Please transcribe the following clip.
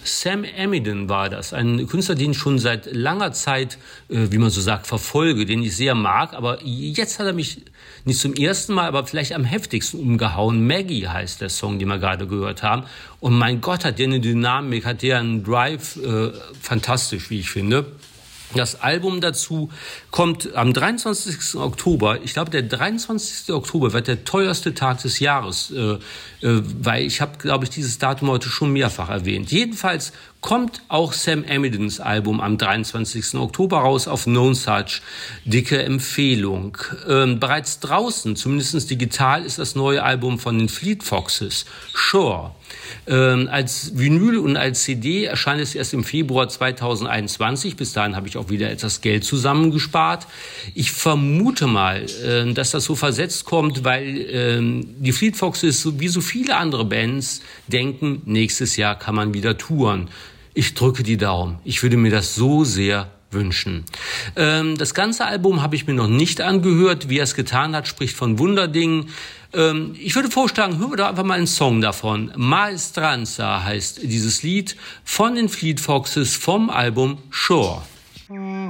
Sam Amidon war das, ein Künstler, den ich schon seit langer Zeit, wie man so sagt, verfolge, den ich sehr mag. Aber jetzt hat er mich nicht zum ersten Mal, aber vielleicht am heftigsten umgehauen. Maggie heißt der Song, den wir gerade gehört haben. Und mein Gott, hat der eine Dynamik, hat der einen Drive, fantastisch, wie ich finde. Das Album dazu kommt am 23. Oktober. Ich glaube, der 23. Oktober wird der teuerste Tag des Jahres, weil ich habe, glaube ich, dieses Datum heute schon mehrfach erwähnt. Jedenfalls kommt auch Sam Amidons Album am 23. Oktober raus auf No Such. Dicke Empfehlung. Bereits draußen, zumindest digital, ist das neue Album von den Fleet Foxes, Sure. Als Vinyl und als CD erscheint es erst im Februar 2021. Bis dahin habe ich auch wieder etwas Geld zusammengespart. Ich vermute mal, dass das so versetzt kommt, weil die Fleet Foxes, wie so viele andere Bands, denken, nächstes Jahr kann man wieder touren. Ich drücke die Daumen. Ich würde mir das so sehr wünschen. Das ganze Album habe ich mir noch nicht angehört. Wie er es getan hat, spricht von Wunderdingen. Ich würde vorschlagen, hören wir doch einfach mal einen Song davon. Maestranza heißt dieses Lied von den Fleet Foxes vom Album Sure.